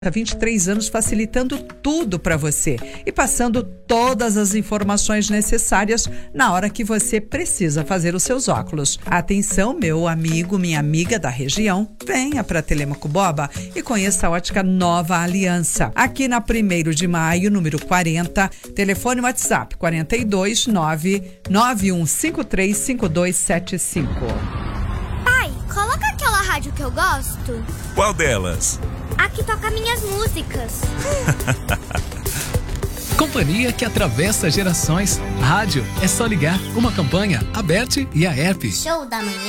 Há 23 anos facilitando tudo para você e passando todas as informações necessárias na hora que você precisa fazer os seus óculos. Atenção, meu amigo, minha amiga da região, venha para Telêmaco Boba e conheça a Ótica Nova Aliança. Aqui na 1º de maio, número 40, telefone WhatsApp 42 99153 5275. Pai, coloca aquela rádio que eu gosto. Qual delas? A que toca minhas músicas. Companhia que atravessa gerações. Rádio é só ligar. Uma campanha, a Bet e a App. Show da manhã.